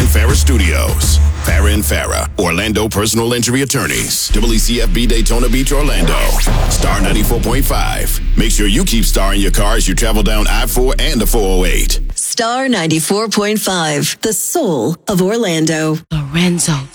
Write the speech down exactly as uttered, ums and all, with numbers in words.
and Farah Studios. Farah and Farah, Orlando personal injury attorneys. W C F B Daytona Beach, Orlando. Star ninety-four point five. Make sure you keep Star in your car as you travel down I four and the four oh eight. Star ninety-four point five, the soul of Orlando. Lorenzo